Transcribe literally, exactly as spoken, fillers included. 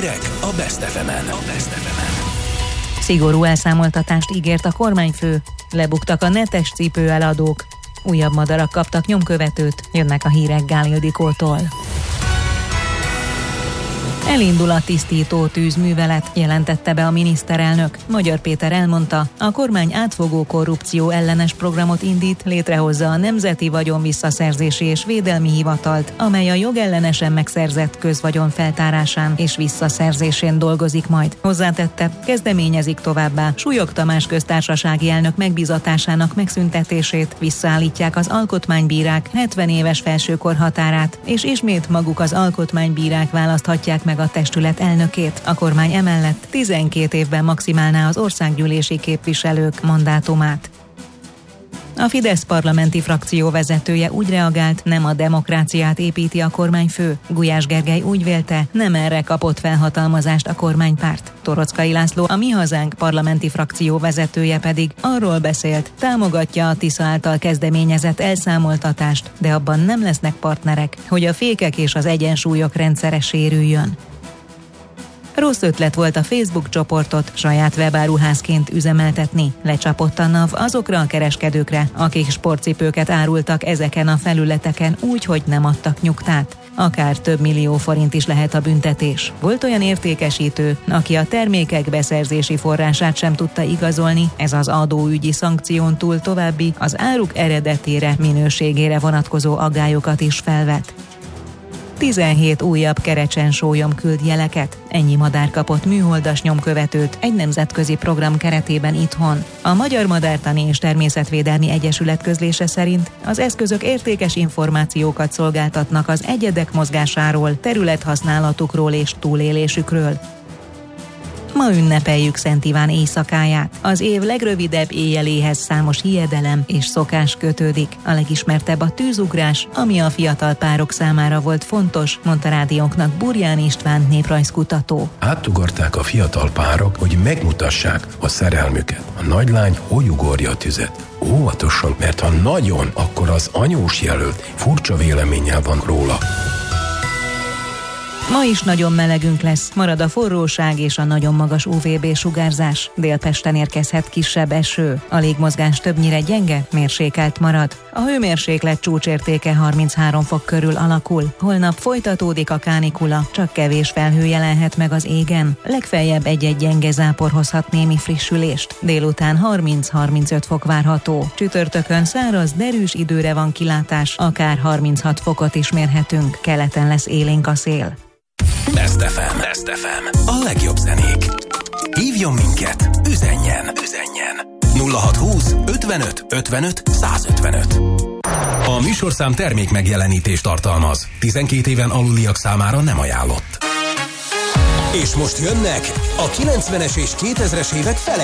Hírek a Best ef emen. A Best ef emen. Szigorú elszámoltatást ígért a kormányfő, lebuktak a netes cipő eladók, újabb madarak kaptak nyomkövetőt, jönnek a hírek Gál Ildikótól. Elindul a tisztító tűzművelet, jelentette be a miniszterelnök. Magyar Péter elmondta, a kormány átfogó korrupció ellenes programot indít, létrehozza a Nemzeti Vagyonvisszaszerzési és Védelmi Hivatalt, amely a jogellenesen megszerzett közvagyon feltárásán és visszaszerzésén dolgozik majd. Hozzátette, kezdeményezik továbbá Súlyog Tamás köztársasági elnök megbízatásának megszüntetését, visszaállítják az alkotmánybírák hetven éves felsőkorhatárát, és ismét maguk az alkotmánybírák választhatják meg a testület elnökét. A kormány emellett tizenkét évben maximálná az országgyűlési képviselők mandátumát. A Fidesz parlamenti frakció vezetője úgy reagált, nem a demokráciát építi a kormányfő. Gulyás Gergely úgy vélte, nem erre kapott felhatalmazást a kormánypárt. Toroczkai László, a Mi Hazánk parlamenti frakció vezetője pedig arról beszélt, támogatja a Tisza által kezdeményezett elszámoltatást, de abban nem lesznek partnerek, hogy a fékek és az egyensúlyok rendszere sérüljön. Rossz ötlet volt a Facebook csoportot saját webáruházként üzemeltetni. Lecsapott a NAV azokra a kereskedőkre, akik sportcipőket árultak ezeken a felületeken úgy, hogy nem adtak nyugtát. Akár több millió forint is lehet a büntetés. Volt olyan értékesítő, aki a termékek beszerzési forrását sem tudta igazolni, ez az adóügyi szankción túl további, az áruk eredetére, minőségére vonatkozó aggályokat is felvet. tizenhét újabb kerecsensólyom küld jeleket. Ennyi madár kapott műholdas nyomkövetőt egy nemzetközi program keretében itthon. A Magyar Madártani és Természetvédelmi Egyesület közlése szerint az eszközök értékes információkat szolgáltatnak az egyedek mozgásáról, területhasználatukról és túlélésükről. Ma ünnepeljük Szent Iván éjszakáját. Az év legrövidebb éjjeléhez számos hiedelem és szokás kötődik. A legismertebb a tűzugrás, ami a fiatal párok számára volt fontos, mondta rádiónknak Burján István néprajzkutató. Átugorták a fiatal párok, hogy megmutassák a szerelmüket. A nagylány hogy ugorja a tüzet? Óvatosan, mert ha nagyon, akkor az anyós jelölt furcsa véleménnyel van róla. Ma is nagyon melegünk lesz, marad a forróság és a nagyon magas u vé bé sugárzás. Délpesten érkezhet kisebb eső. A légmozgás többnyire gyenge, mérsékelt marad. A hőmérséklet csúcsértéke harminchárom fok körül alakul. Holnap folytatódik a kánikula, csak kevés felhő jelenhet meg az égen. Legfeljebb egy-egy gyenge zápor hozhat némi frissülést. Délután harminc-harmincöt fok várható. Csütörtökön száraz, derűs időre van kilátás, akár harminchat fokot is mérhetünk. Keleten lesz élénk a szél. Best ef em. Best ef em. A legjobb zenék. Hívjon minket, üzenjen, üzenjen. nulla hatszázhúsz ötvenöt ötvenöt százötvenöt. A műsorszám termék megjelenítést tartalmaz. tizenkét éven aluliak számára nem ajánlott. És most jönnek a kilencvenes és kétezres évek fele